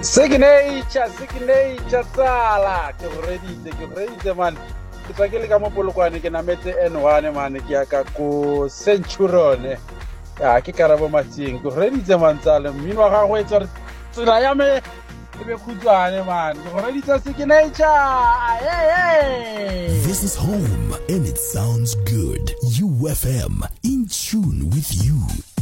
Signature tsala ke go reditse man ke tswa ke le ka mo Polokwane ke nametse N1 man ke ya ka ko Centurion ya ke Karabo Matsing ke reditse man tsala mmino wa gago e tswa tsela ya me e be khutshwane man ke go reditse Signature. Hey. This is home and it sounds good. UFM, in tune with you.